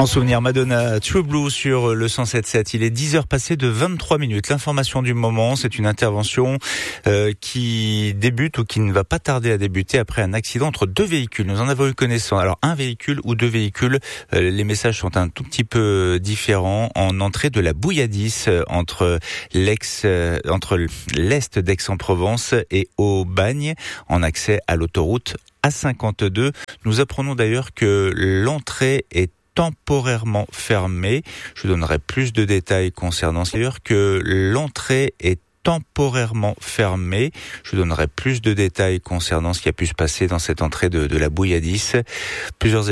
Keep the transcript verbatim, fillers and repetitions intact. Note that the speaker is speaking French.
En souvenir, Madonna, True Blue sur le cent sept sept. Il est dix heures passées de vingt-trois minutes. L'information du moment, c'est une intervention euh, qui débute ou qui ne va pas tarder à débuter après un accident entre deux véhicules. Nous en avons eu connaissance. Alors, un véhicule ou deux véhicules, euh, les messages sont un tout petit peu différents. En entrée de la Bouilladis, euh, entre l'ex, euh, entre l'est d'Aix-en-Provence et Aubagne, en accès à l'autoroute A cinquante-deux. Nous apprenons d'ailleurs que l'entrée est temporairement fermée. Je donnerai plus de détails concernant ça. D'ailleurs que l'entrée est temporairement fermée. Je donnerai plus de détails concernant ce qui a pu se passer dans cette entrée de, de la Bouilladis. Plusieurs